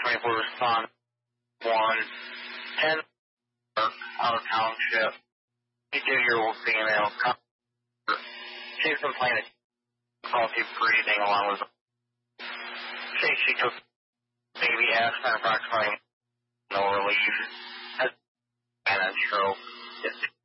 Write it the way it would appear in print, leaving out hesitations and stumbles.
24 respond 110 out of township. 52-year-old female. She's complaining of faulty breathing along with she took baby aspirin approximately no relief. Has been a stroke.